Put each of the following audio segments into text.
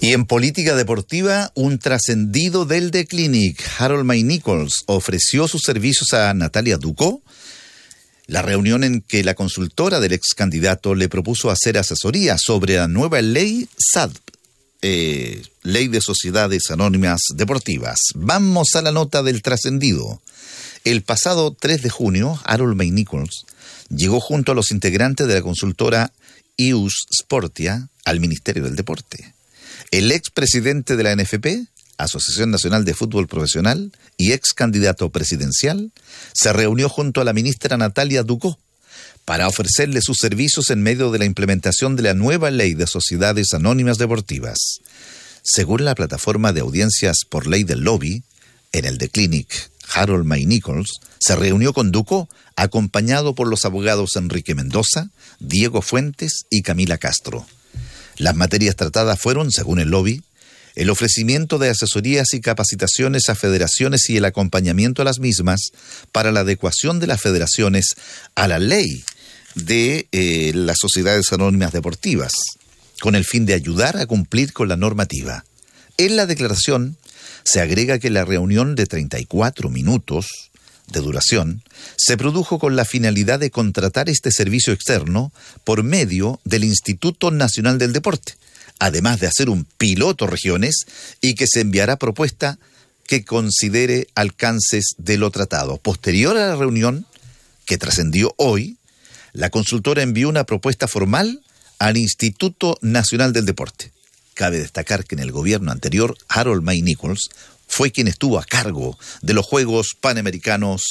Y en política deportiva, un trascendido del The Clinic, Harold May Nichols, ofreció sus servicios a Natalia Ducó. La reunión en que la consultora del ex candidato le propuso hacer asesoría sobre la nueva ley SADP, Ley de Sociedades Anónimas Deportivas. Vamos a la nota del trascendido. El pasado 3 de junio, Harold May Nichols llegó junto a los integrantes de la consultora IUS Sportia al Ministerio del Deporte. El expresidente de la NFP, Asociación Nacional de Fútbol Profesional, y ex candidato presidencial, se reunió junto a la ministra Natalia Ducó para ofrecerle sus servicios en medio de la implementación de la nueva Ley de Sociedades Anónimas Deportivas. Según la plataforma de audiencias por ley del lobby, en el The Clinic, Harold May Nichols se reunió con Ducó, acompañado por los abogados Enrique Mendoza, Diego Fuentes y Camila Castro. Las materias tratadas fueron, según el lobby, el ofrecimiento de asesorías y capacitaciones a federaciones y el acompañamiento a las mismas para la adecuación de las federaciones a la ley de las sociedades anónimas deportivas, con el fin de ayudar a cumplir con la normativa. En la declaración se agrega que la reunión de 34 minutos de duración se produjo con la finalidad de contratar este servicio externo por medio del Instituto Nacional del Deporte, además de hacer un piloto regiones y que se enviará propuesta que considere alcances de lo tratado. Posterior a la reunión, que trascendió hoy, la consultora envió una propuesta formal al Instituto Nacional del Deporte. Cabe destacar que en el gobierno anterior, Harold May Nichols fue quien estuvo a cargo de los Juegos Panamericanos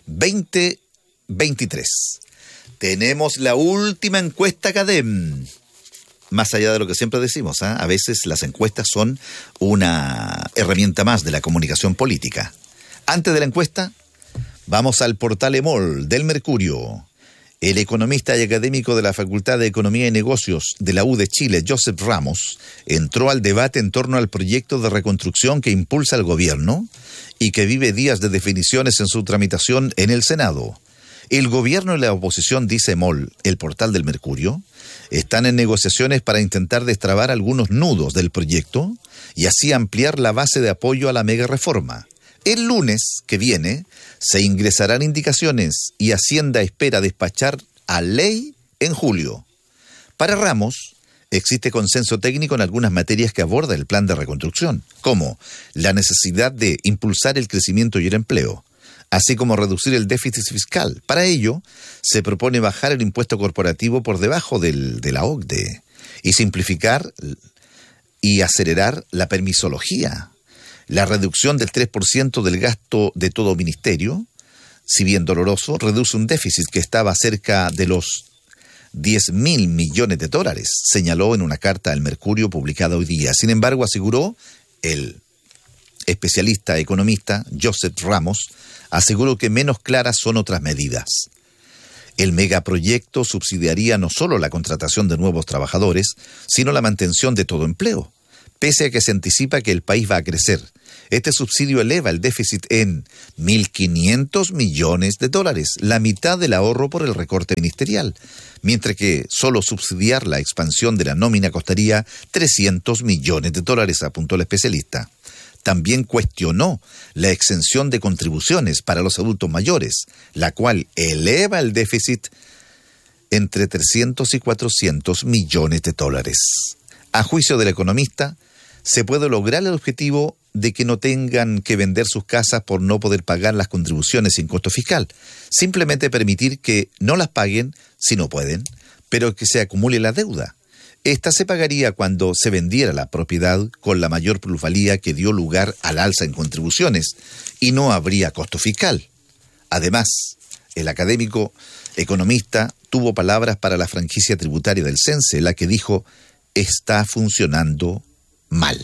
2023. Tenemos la última encuesta CADEM. Más allá de lo que siempre decimos, a veces las encuestas son una herramienta más de la comunicación política. Antes de la encuesta, vamos al portal EMOL del Mercurio. El economista y académico de la Facultad de Economía y Negocios de la U de Chile, Joseph Ramos, entró al debate en torno al proyecto de reconstrucción que impulsa el gobierno y que vive días de definiciones en su tramitación en el Senado. El gobierno y la oposición, dice EMOL, el portal del Mercurio, están en negociaciones para intentar destrabar algunos nudos del proyecto y así ampliar la base de apoyo a la mega reforma. El lunes que viene se ingresarán indicaciones y Hacienda espera despachar a ley en julio. Para Ramos, existe consenso técnico en algunas materias que aborda el plan de reconstrucción, como la necesidad de impulsar el crecimiento y el empleo, así como reducir el déficit fiscal. Para ello, se propone bajar el impuesto corporativo por debajo de la OCDE y simplificar y acelerar la permisología. La reducción del 3% del gasto de todo ministerio, si bien doloroso, reduce un déficit que estaba cerca de los 10.000 millones de dólares, señaló en una carta al Mercurio publicada hoy día. Sin embargo, aseguró el especialista economista Joseph Ramos, aseguró que menos claras son otras medidas. El megaproyecto subsidiaría no solo la contratación de nuevos trabajadores, sino la mantención de todo empleo. Pese a que se anticipa que el país va a crecer, este subsidio eleva el déficit en 1.500 millones de dólares, la mitad del ahorro por el recorte ministerial, mientras que solo subsidiar la expansión de la nómina costaría 300 millones de dólares, apuntó el especialista. También cuestionó la exención de contribuciones para los adultos mayores, la cual eleva el déficit entre 300 y 400 millones de dólares. A juicio del economista, se puede lograr el objetivo de que no tengan que vender sus casas por no poder pagar las contribuciones sin costo fiscal. Simplemente permitir que no las paguen si no pueden, pero que se acumule la deuda. Esta se pagaría cuando se vendiera la propiedad con la mayor plusvalía que dio lugar al alza en contribuciones y no habría costo fiscal. Además, el académico economista tuvo palabras para la franquicia tributaria del CENSE, la que dijo está funcionando mal.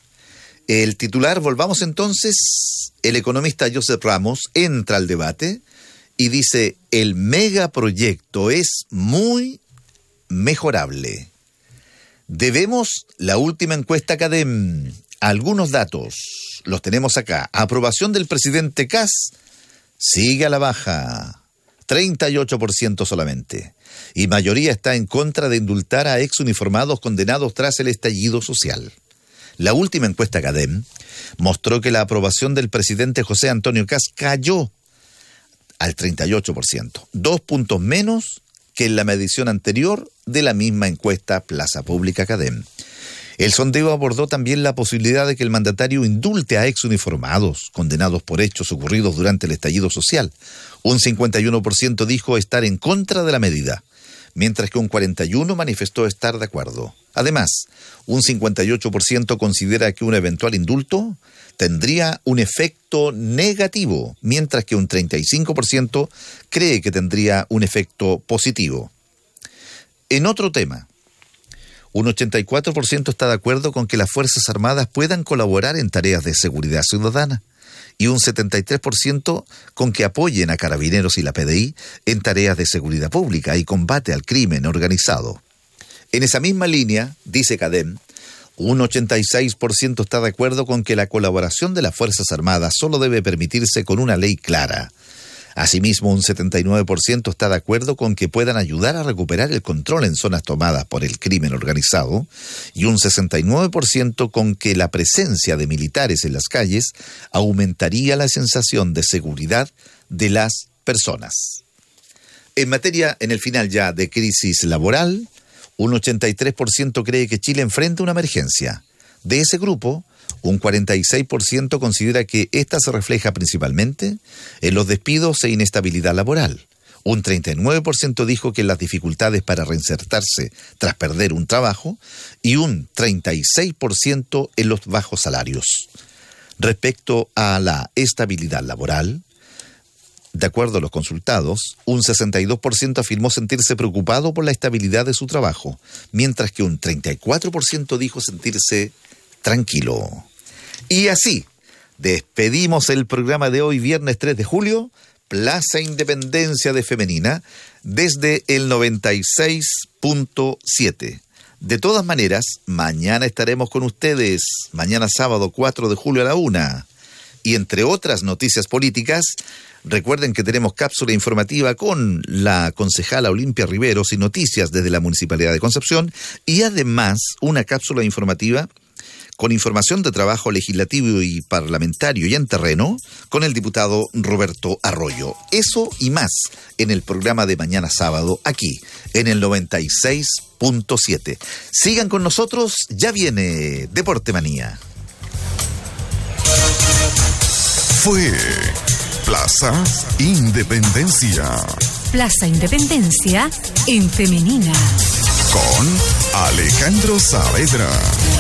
El titular, volvamos entonces, el economista Joseph Ramos entra al debate y dice, el megaproyecto es muy mejorable. Debemos la última encuesta CADEM. Algunos datos los tenemos acá. Aprobación del presidente Kast sigue a la baja, 38% solamente. Y mayoría está en contra de indultar a exuniformados condenados tras el estallido social. La última encuesta CADEM mostró que la aprobación del presidente José Antonio Kast cayó al 38%, 2 puntos menos que en la medición anterior de la misma encuesta Plaza Pública CADEM. El sondeo abordó también la posibilidad de que el mandatario indulte a exuniformados condenados por hechos ocurridos durante el estallido social. Un 51% dijo estar en contra de la medida, mientras que un 41% manifestó estar de acuerdo. Además, un 58% considera que un eventual indulto tendría un efecto negativo, mientras que un 35% cree que tendría un efecto positivo. En otro tema, un 84% está de acuerdo con que las Fuerzas Armadas puedan colaborar en tareas de seguridad ciudadana y un 73% con que apoyen a Carabineros y la PDI en tareas de seguridad pública y combate al crimen organizado. En esa misma línea, dice CADEM, un 86% está de acuerdo con que la colaboración de las Fuerzas Armadas solo debe permitirse con una ley clara. Asimismo, un 79% está de acuerdo con que puedan ayudar a recuperar el control en zonas tomadas por el crimen organizado y un 69% con que la presencia de militares en las calles aumentaría la sensación de seguridad de las personas. En materia, en el final ya, de crisis laboral, un 83% cree que Chile enfrenta una emergencia. De ese grupo, un 46% considera que esta se refleja principalmente en los despidos e inestabilidad laboral. Un 39% dijo que en las dificultades para reinsertarse tras perder un trabajo y un 36% en los bajos salarios. Respecto a la estabilidad laboral, de acuerdo a los consultados, un 62% afirmó sentirse preocupado por la estabilidad de su trabajo, mientras que un 34% dijo sentirse tranquilo. Y así, despedimos el programa de hoy, viernes 3 de julio, Plaza Independencia de Femenina, desde el 96.7. De todas maneras, mañana estaremos con ustedes, mañana sábado 4 de julio a la 1. Y entre otras noticias políticas, recuerden que tenemos cápsula informativa con la concejala Olimpia Riveros y noticias desde la Municipalidad de Concepción, y además una cápsula informativa con información de trabajo legislativo y parlamentario y en terreno con el diputado Roberto Arroyo. Eso y más en el programa de mañana sábado aquí en el 96.7. Sigan con nosotros, ya viene Deporte Manía. Fue Plaza Independencia. Plaza Independencia en femenina. Con Alejandro Saavedra.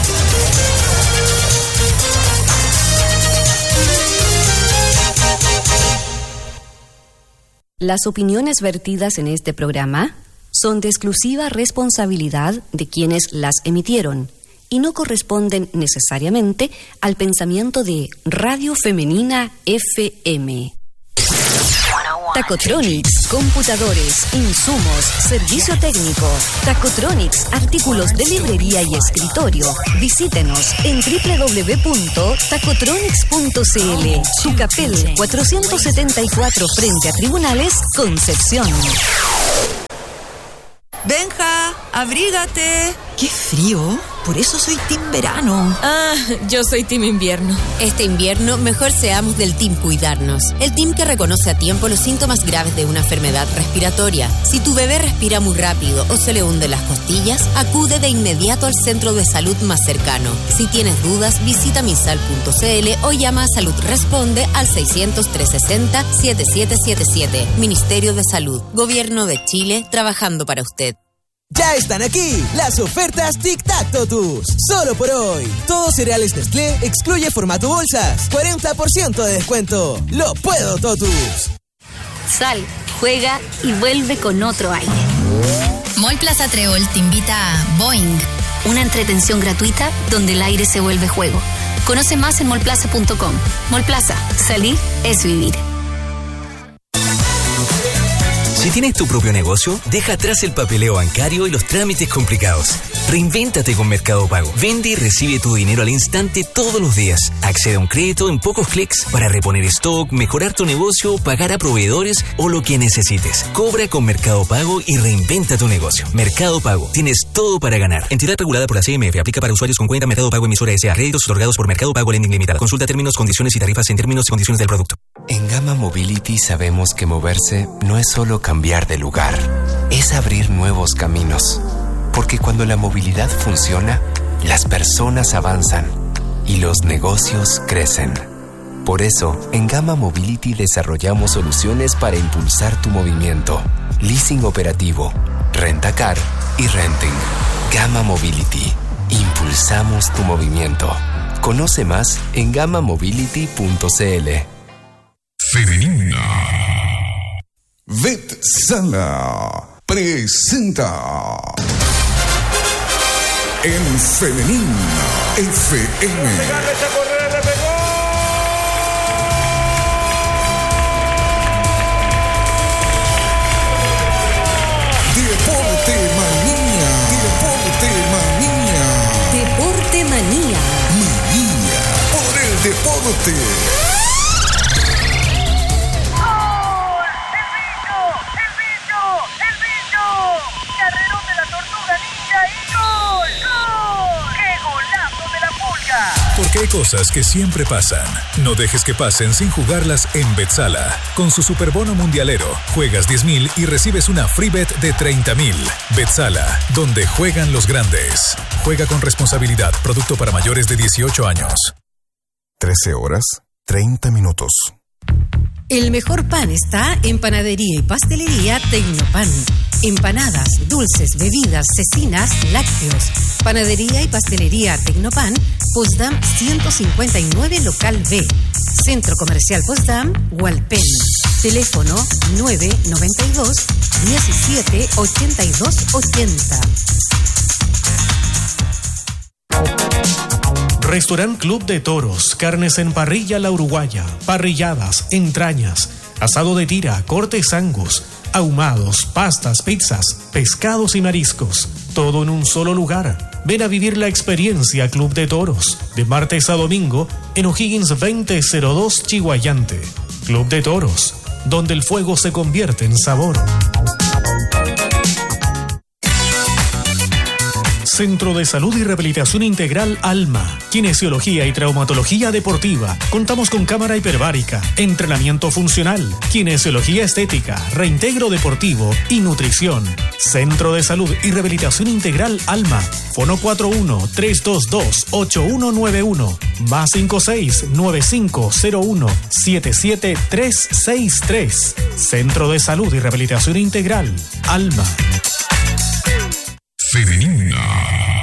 Las opiniones vertidas en este programa son de exclusiva responsabilidad de quienes las emitieron y no corresponden necesariamente al pensamiento de Radio Femenina FM. Tacotronics, computadores, insumos, servicio técnico. Tacotronics, artículos de librería y escritorio. Visítenos en www.tacotronics.cl. Tucapel 474 frente a Tribunales, Concepción. Benja, abrígate. ¡Qué frío! Por eso soy team verano. Ah, yo soy team invierno. Este invierno, mejor seamos del team cuidarnos. El team que reconoce a tiempo los síntomas graves de una enfermedad respiratoria. Si tu bebé respira muy rápido o se le hunden las costillas, acude de inmediato al centro de salud más cercano. Si tienes dudas, visita misal.cl o llama a Salud Responde al 600-360-7777. Ministerio de Salud. Gobierno de Chile, trabajando para usted. Ya están aquí las ofertas Tic Tac Totus. Solo por hoy. Todos cereales Nestlé excluye formato bolsas. 40% de descuento. Lo puedo, Totus. Sal, juega y vuelve con otro aire. Mall Plaza Trébol te invita a Boing, una entretención gratuita donde el aire se vuelve juego. Conoce más en mallplaza.com. Mall Plaza, salir es vivir. Si tienes tu propio negocio, deja atrás el papeleo bancario y los trámites complicados. Reinvéntate con Mercado Pago. Vende y recibe tu dinero al instante todos los días. Accede a un crédito en pocos clics para reponer stock, mejorar tu negocio, pagar a proveedores o lo que necesites. Cobra con Mercado Pago y reinventa tu negocio. Mercado Pago. Tienes todo para ganar. Entidad regulada por la CMF. Aplica para usuarios con cuenta Mercado Pago emisora S.A. Créditos otorgados por Mercado Pago Lending Limitada. Consulta términos, condiciones y tarifas en términos y condiciones del producto. En Gama Mobility sabemos que moverse no es solo cambiar de lugar. Es abrir nuevos caminos. Porque cuando la movilidad funciona, las personas avanzan y los negocios crecen. Por eso, en Gama Mobility desarrollamos soluciones para impulsar tu movimiento. Leasing operativo, rentacar y renting. Gama Mobility. Impulsamos tu movimiento. Conoce más en gamamobility.cl. Femenina. Vetsala presenta en Femenina FM. Deporte Manía. Deporte Manía. Deporte Manía. Manía por el deporte. Porque hay cosas que siempre pasan. No dejes que pasen sin jugarlas en Vetsala. Con su superbono mundialero, juegas 10,000 y recibes una free bet de 30,000. Vetsala, donde juegan los grandes. Juega con responsabilidad. Producto para mayores de 18 años. 13 horas, 30 minutos. El mejor pan está en Panadería y Pastelería Tecnopan. Empanadas, dulces, bebidas, cecinas, lácteos. Panadería y Pastelería Tecnopan, Potsdam 159, local B. Centro Comercial Potsdam, Hualpén. Teléfono 992 17 82 80. Restaurant Club de Toros, carnes en parrilla La Uruguaya, parrilladas, entrañas, asado de tira, cortes angus, ahumados, pastas, pizzas, pescados y mariscos, todo en un solo lugar. Ven a vivir la experiencia Club de Toros, de martes a domingo en O'Higgins 2002 Chihuayante. Club de Toros, donde el fuego se convierte en sabor. Centro de Salud y Rehabilitación Integral Alma, Kinesiología y Traumatología Deportiva. Contamos con cámara hiperbárica, entrenamiento funcional, kinesiología estética, reintegro deportivo y nutrición. Centro de Salud y Rehabilitación Integral Alma. Fono 41-322-8191. Más 56-9501-77363. Centro de Salud y Rehabilitación Integral Alma. Femenina.